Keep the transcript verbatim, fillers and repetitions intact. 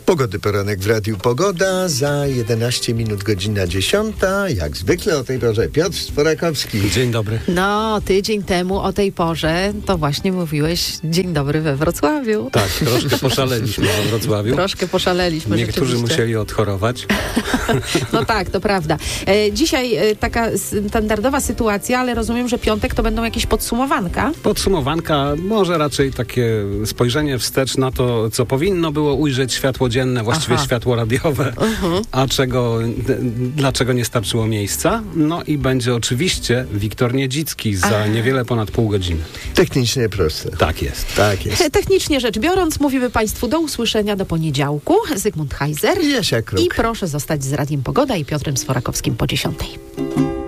Pogody poranek w Radiu Pogoda. Za jedenaście minut godzina dziesiąta. Jak zwykle o tej porze Piotr Sworakowski. Dzień dobry. No, tydzień temu o tej porze to właśnie mówiłeś dzień dobry we Wrocławiu. Tak, troszkę poszaleliśmy we Wrocławiu. Troszkę poszaleliśmy. Niektórzy musieli odchorować. No tak, to prawda. E, dzisiaj e, taka standardowa sytuacja, ale rozumiem, że piątek to będą jakieś podsumowanka. Podsumowanka, może raczej takie spojrzenie wstecz na to, co powinno było ujrzeć światło dzienne, właściwie Aha. światło radiowe, uh-huh. a czego, d- dlaczego nie starczyło miejsca. No i będzie oczywiście Wiktor Niedzicki za Aha. niewiele ponad pół godziny. Technicznie proste. Tak jest. Tak jest. Technicznie rzecz biorąc, mówimy Państwu do usłyszenia do poniedziałku. Zygmunt Heiser. I Jasia Kruk. I proszę zostać z Radiem Pogoda i Piotrem Sworakowskim po dziesiątej.